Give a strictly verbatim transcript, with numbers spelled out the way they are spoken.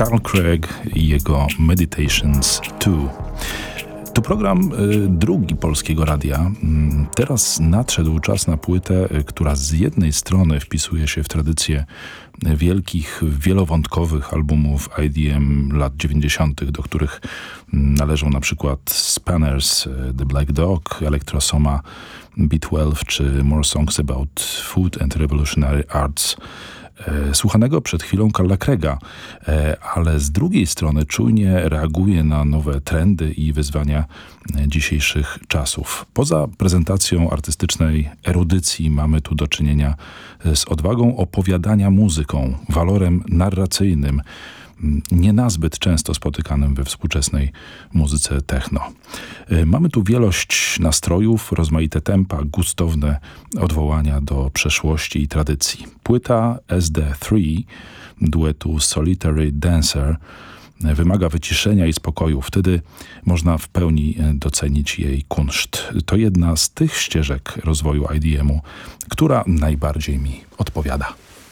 Carl Craig i jego Meditations dwa. To program y, drugi Polskiego Radia. Teraz nadszedł czas na płytę, y, która z jednej strony wpisuje się w tradycję wielkich, wielowątkowych albumów I D M lat dziewięćdziesiątych, do których należą na przykład Spanners, The Black Dog, Electrosoma, Beat dwanaście czy More Songs About Food and Revolutionary Arts, słuchanego przed chwilą Carla Craiga, ale z drugiej strony czujnie reaguje na nowe trendy i wyzwania dzisiejszych czasów. Poza prezentacją artystycznej erudycji mamy tu do czynienia z odwagą opowiadania muzyką, walorem narracyjnym, nie nazbyt często spotykanym we współczesnej muzyce techno. Mamy tu wielość nastrojów, rozmaite tempa, gustowne odwołania do przeszłości i tradycji. Płyta S D trzy duetu Solitary Dancer wymaga wyciszenia i spokoju. Wtedy można w pełni docenić jej kunszt. To jedna z tych ścieżek rozwoju I D M-u, która najbardziej mi odpowiada.